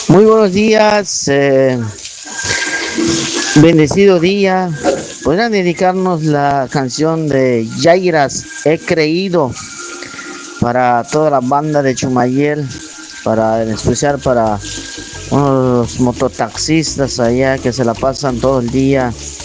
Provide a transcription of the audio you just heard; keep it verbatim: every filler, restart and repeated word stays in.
Muy buenos días, eh, bendecido día. ¿Podrían dedicarnos la canción de Yairas, He Creído, para toda la banda de Chumayel, para en especial para uno de los mototaxistas allá que se la pasan todo el día